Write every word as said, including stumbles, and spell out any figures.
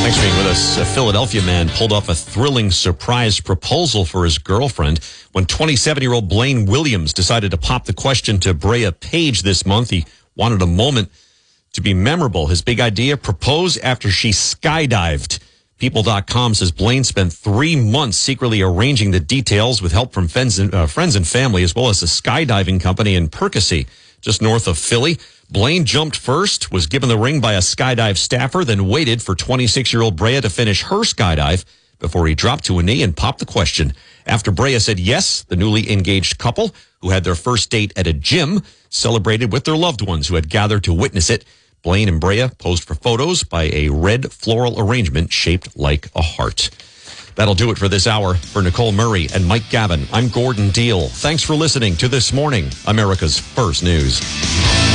Thanks for being with us. A Philadelphia man pulled off a thrilling surprise proposal for his girlfriend when twenty-seven-year-old Blaine Williams decided to pop the question to Brea Page this month. He wanted a moment to be memorable. His big idea, propose after she skydived. People dot com says Blaine spent three months secretly arranging the details with help from friends and, uh, friends and family, as well as a skydiving company in Percy, just north of Philly. Blaine jumped first, was given the ring by a skydive staffer, then waited for twenty-six-year-old Brea to finish her skydive before he dropped to a knee and popped the question. After Brea said yes, the newly engaged couple, who had their first date at a gym, celebrated with their loved ones who had gathered to witness it. Blaine and Brea posed for photos by a red floral arrangement shaped like a heart. That'll do it for this hour. For Nicole Murray and Mike Gavin, I'm Gordon Deal. Thanks for listening to This Morning, America's First News.